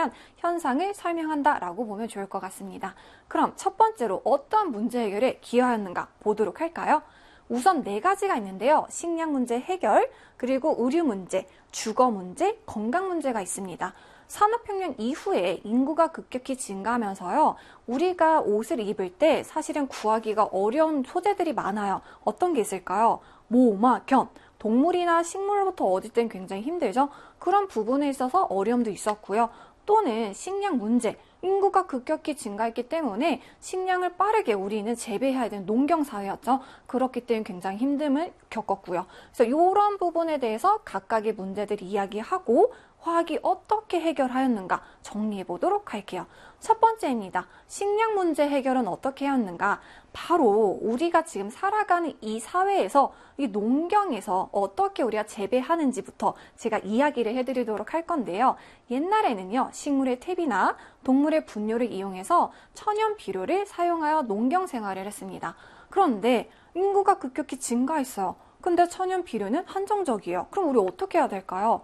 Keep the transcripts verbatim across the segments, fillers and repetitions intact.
대한 현상을 설명한다라고 보면 좋을 것 같습니다. 그럼 첫 번째로 어떤 문제 해결에 기여하였는가 보도록 할까요? 우선 네 가지가 있는데요. 식량 문제 해결, 그리고 의료 문제, 주거 문제, 건강 문제가 있습니다. 산업혁명 이후에 인구가 급격히 증가하면서요. 우리가 옷을 입을 때 사실은 구하기가 어려운 소재들이 많아요. 어떤 게 있을까요? 모, 마, 견. 동물이나 식물로부터 얻을 땐 굉장히 힘들죠. 그런 부분에 있어서 어려움도 있었고요. 또는 식량 문제. 인구가 급격히 증가했기 때문에 식량을 빠르게 우리는 재배해야 되는 농경사회였죠. 그렇기 때문에 굉장히 힘듦을 겪었고요. 그래서 이런 부분에 대해서 각각의 문제들을 이야기하고 화학이 어떻게 해결하였는가 정리해 보도록 할게요. 첫 번째입니다. 식량 문제 해결은 어떻게 하였는가? 바로 우리가 지금 살아가는 이 사회에서 이 농경에서 어떻게 우리가 재배하는지부터 제가 이야기를 해드리도록 할 건데요. 옛날에는요. 식물의 탭이나 동물의 분뇨를 이용해서 천연 비료를 사용하여 농경 생활을 했습니다. 그런데 인구가 급격히 증가했어요. 근데 천연 비료는 한정적이에요. 그럼 우리 어떻게 해야 될까요?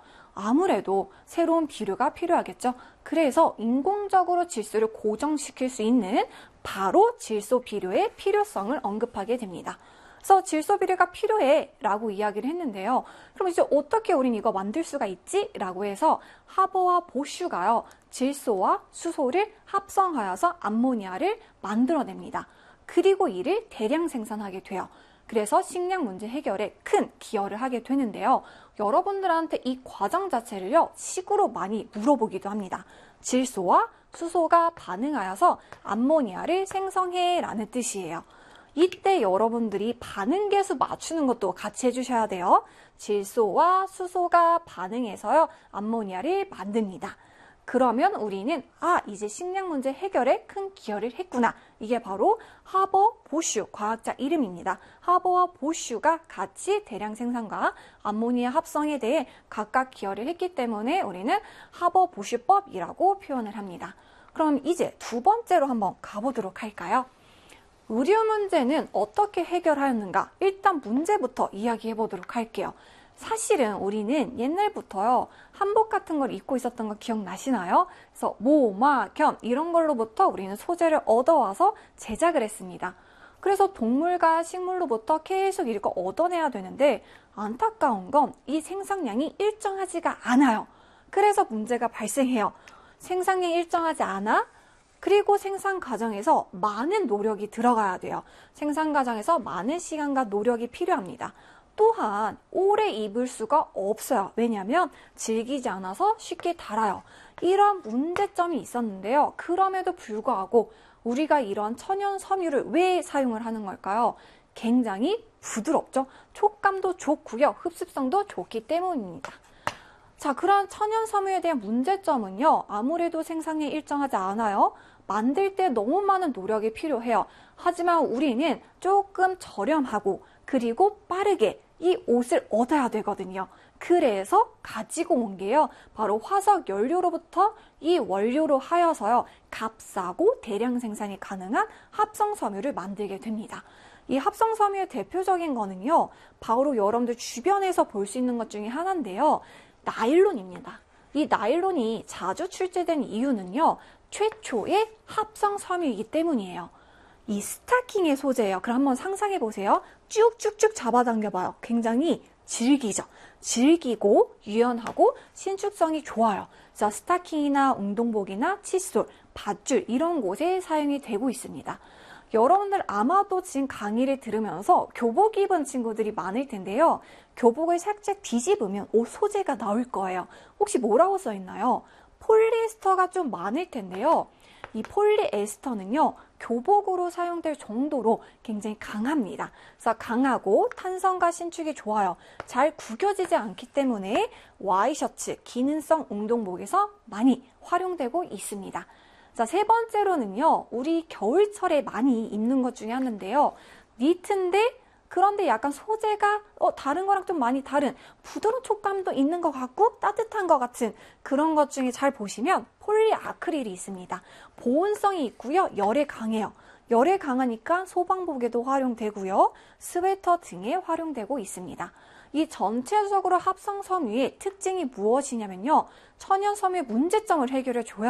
아무래도 새로운 비료가 필요하겠죠. 그래서 인공적으로 질소를 고정시킬 수 있는 바로 질소 비료의 필요성을 언급하게 됩니다. 그래서 질소 비료가 필요해 라고 이야기를 했는데요. 그럼 이제 어떻게 우린 이거 만들 수가 있지? 라고 해서 하버와 보슈가요. 질소와 수소를 합성하여서 암모니아를 만들어냅니다. 그리고 이를 대량 생산하게 돼요. 그래서 식량 문제 해결에 큰 기여를 하게 되는데요. 여러분들한테 이 과정 자체를요, 식으로 많이 물어보기도 합니다. 질소와 수소가 반응하여서 암모니아를 생성해 라는 뜻이에요. 이때 여러분들이 반응 계수 맞추는 것도 같이 해주셔야 돼요. 질소와 수소가 반응해서요, 암모니아를 만듭니다. 그러면 우리는 아 이제 식량 문제 해결에 큰 기여를 했구나. 이게 바로 하버 보슈 과학자 이름입니다. 하버와 보슈가 같이 대량 생산과 암모니아 합성에 대해 각각 기여를 했기 때문에 우리는 하버 보슈법이라고 표현을 합니다. 그럼 이제 두 번째로 한번 가보도록 할까요? 의료 문제는 어떻게 해결하였는가? 일단 문제부터 이야기해 보도록 할게요. 사실은 우리는 옛날부터요, 한복 같은 걸 입고 있었던 거 기억나시나요? 그래서 모, 마, 견 이런 걸로부터 우리는 소재를 얻어와서 제작을 했습니다. 그래서 동물과 식물로부터 계속 이걸 얻어내야 되는데 안타까운 건 이 생산량이 일정하지가 않아요. 그래서 문제가 발생해요. 생산량이 일정하지 않아? 그리고 생산 과정에서 많은 노력이 들어가야 돼요. 생산 과정에서 많은 시간과 노력이 필요합니다. 또한 오래 입을 수가 없어요. 왜냐하면 질기지 않아서 쉽게 닳아요. 이런 문제점이 있었는데요. 그럼에도 불구하고 우리가 이런 천연 섬유를 왜 사용을 하는 걸까요? 굉장히 부드럽죠. 촉감도 좋고요. 흡습성도 좋기 때문입니다. 자, 그런 천연 섬유에 대한 문제점은요. 아무래도 생산량이 일정하지 않아요. 만들 때 너무 많은 노력이 필요해요. 하지만 우리는 조금 저렴하고 그리고 빠르게 이 옷을 얻어야 되거든요. 그래서 가지고 온 게요. 바로 화석 연료로부터 이 원료로 하여서요. 값싸고 대량 생산이 가능한 합성섬유를 만들게 됩니다. 이 합성섬유의 대표적인 거는요. 바로 여러분들 주변에서 볼 수 있는 것 중에 하나인데요. 나일론입니다. 이 나일론이 자주 출제된 이유는요. 최초의 합성섬유이기 때문이에요. 이 스타킹의 소재예요. 그럼 한번 상상해 보세요. 쭉쭉쭉 잡아당겨봐요. 굉장히 질기죠. 질기고 유연하고 신축성이 좋아요. 그래서 스타킹이나 운동복이나 칫솔, 밧줄 이런 곳에 사용이 되고 있습니다. 여러분들 아마도 지금 강의를 들으면서 교복 입은 친구들이 많을 텐데요. 교복을 살짝 뒤집으면 옷 소재가 나올 거예요. 혹시 뭐라고 써 있나요? 폴리에스터가 좀 많을 텐데요. 이 폴리에스터는요. 교복으로 사용될 정도로 굉장히 강합니다. 그래서 강하고 탄성과 신축이 좋아요. 잘 구겨지지 않기 때문에 와이셔츠, 기능성 운동복에서 많이 활용되고 있습니다. 자, 세 번째로는요. 우리 겨울철에 많이 입는 것 중에 하나인데요. 니트인데 그런데 약간 소재가 어, 다른 거랑 좀 많이 다른 부드러운 촉감도 있는 것 같고 따뜻한 것 같은 그런 것 중에 잘 보시면 폴리아크릴이 있습니다. 보온성이 있고요. 열에 강해요. 열에 강하니까 소방복에도 활용되고요. 스웨터 등에 활용되고 있습니다. 이 전체적으로 합성섬유의 특징이 무엇이냐면요. 천연섬유의 문제점을 해결해 줘야